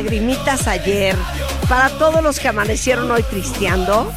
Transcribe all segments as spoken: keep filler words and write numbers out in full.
Lagrimitas ayer, para todos los que amanecieron hoy tristeando.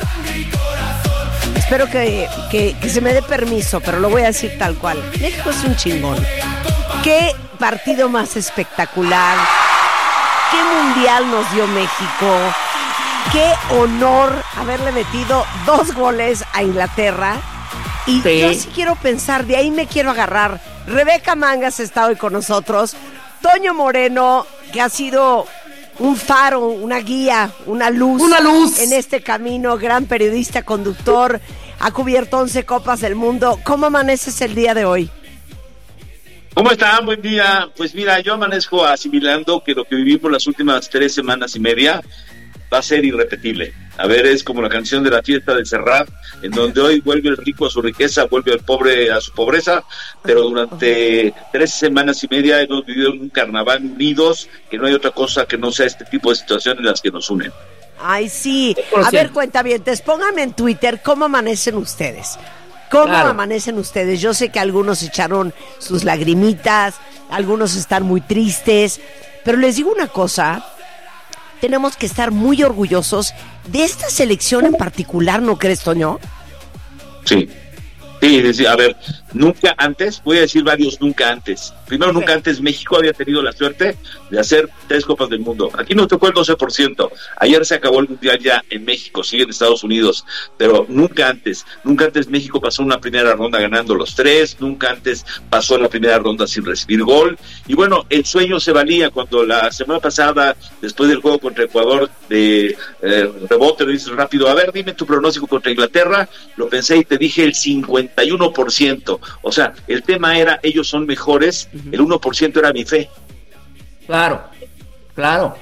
Espero que, que, que se me dé permiso, pero lo voy a decir tal cual. México es un chingón. Qué partido más espectacular. Qué mundial nos dio México. Qué honor haberle metido dos goles a Inglaterra. Y sí. Yo sí quiero pensar, de ahí me quiero agarrar. Rebeca Mangas está hoy con nosotros. Toño Moreno, que ha sido un faro, una guía, una luz, una luz en este camino, gran periodista, conductor, ha cubierto once copas del mundo. ¿Cómo amaneces el día de hoy? ¿Cómo están? Buen día. Pues mira, yo amanezco asimilando que lo que vivimos las últimas tres semanas y media va a ser irrepetible. A ver, es como la canción de la fiesta de Serrat, en donde hoy vuelve el rico a su riqueza, vuelve el pobre a su pobreza, pero durante tres semanas y media hemos vivido en un carnaval unidos, que no hay otra cosa que no sea este tipo de situaciones las que nos unen. Ay, sí. A ver, cuentavientes, pónganme en Twitter cómo amanecen ustedes. ¿Cómo claro. amanecen ustedes? Yo sé que algunos echaron sus lagrimitas, algunos están muy tristes, pero les digo una cosa, tenemos que estar muy orgullosos de esta selección en particular, ¿no crees, Toño? Sí, sí, sí, a ver, nunca antes, voy a decir varios nunca antes. Primero, okay. nunca antes México había tenido la suerte de hacer tres Copas del Mundo. Aquí nos tocó el doce por ciento. Ayer se acabó el Mundial ya en México, sigue en Estados Unidos, pero nunca antes, nunca antes México pasó una primera ronda ganando los tres, nunca antes pasó la primera ronda sin recibir gol. Y bueno, el sueño se valía cuando la semana pasada, después del juego contra Ecuador, de eh, rebote, lo dices rápido, a ver, dime tu pronóstico contra Inglaterra, lo pensé y te dije el cincuenta y uno por ciento. O sea, el tema era, ellos son mejores, el uno por ciento era mi fe. Claro, claro.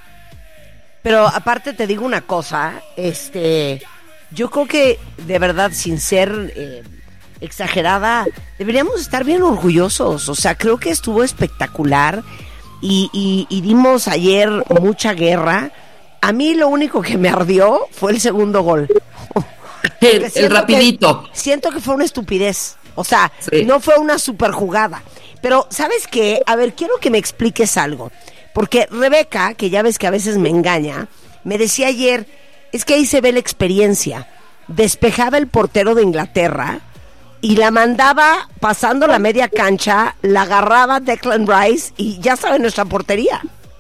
Pero aparte te digo una cosa, este, yo creo que de verdad, sin ser eh, exagerada, deberíamos estar bien orgullosos. O sea, creo que estuvo espectacular y, y, y dimos ayer mucha guerra. A mí lo único que me ardió fue el segundo gol. el, el rapidito. Que, siento que fue una estupidez. O sea, sí. no fue una super jugada. Pero, ¿sabes qué? A ver, quiero que me expliques algo. Porque Rebeca, que ya ves que a veces me engaña, me decía ayer, es que ahí se ve la experiencia. Despejaba el portero de Inglaterra y la mandaba pasando la media cancha, la agarraba Declan Rice y ya sabe nuestra portería.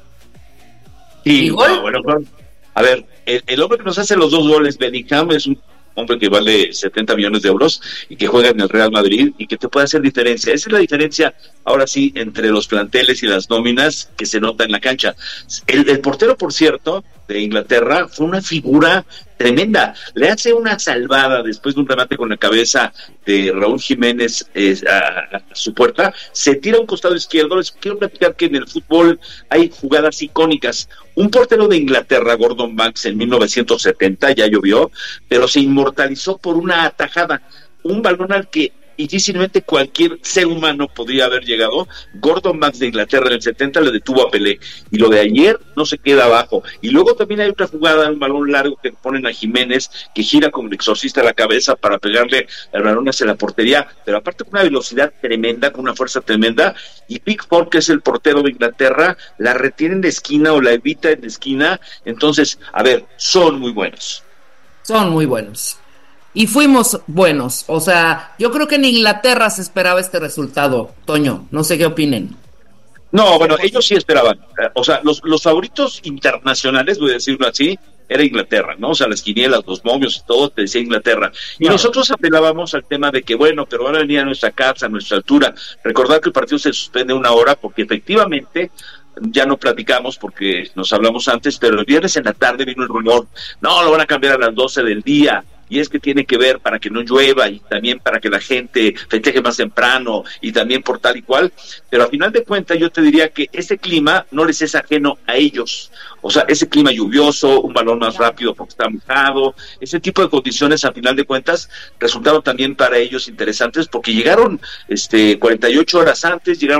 Sí, no, bueno, a ver, el, el hombre que nos hace los dos goles, Bellingham, es un hombre que vale setenta millones de euros y que juega en el Real Madrid y que te puede hacer diferencia. Esa es la diferencia, ahora sí, entre los planteles y las nóminas que se nota en la cancha. El, el portero, por cierto, de Inglaterra, fue una figura tremenda. Le hace una salvada después de un remate con la cabeza de Raúl Jiménez eh, a, a su puerta, se tira a un costado izquierdo. Les quiero platicar que en el fútbol hay jugadas icónicas. Un portero de Inglaterra, Gordon Banks, en mil novecientos setenta, ya llovió, pero se inmortalizó por una atajada, un balón al que difícilmente cualquier ser humano podría haber llegado. Gordon Banks de Inglaterra en el setenta le detuvo a Pelé, y lo de ayer no se queda abajo. Y luego también hay otra jugada, un balón largo que ponen a Jiménez, que gira como el exorcista la cabeza para pegarle el balón hacia la portería, pero aparte con una velocidad tremenda, con una fuerza tremenda, y Pickford, que es el portero de Inglaterra, la retiene en la esquina o la evita en la esquina. Entonces, a ver, son muy buenos. Son muy buenos. Y fuimos buenos, o sea, yo creo que en Inglaterra se esperaba este resultado, Toño, no sé qué opinen. No, bueno, ellos sí esperaban, o sea, los, los favoritos internacionales, voy a decirlo así, era Inglaterra, ¿no? O sea, las quinielas, los momios y todo, te decía Inglaterra. Y claro, nosotros apelábamos al tema de que, bueno, pero van a venir a nuestra casa, a nuestra altura. Recordar que el partido se suspende una hora porque efectivamente, ya no platicamos porque nos hablamos antes, pero el viernes en la tarde vino el rumor, no, lo van a cambiar a las doce del día. Y es que tiene que ver para que no llueva y también para que la gente festeje más temprano y también por tal y cual, pero a final de cuentas yo te diría que ese clima no les es ajeno a ellos, o sea, ese clima lluvioso, un balón más rápido porque está mojado, ese tipo de condiciones a final de cuentas resultaron también para ellos interesantes porque llegaron este cuarenta y ocho horas antes, llegaron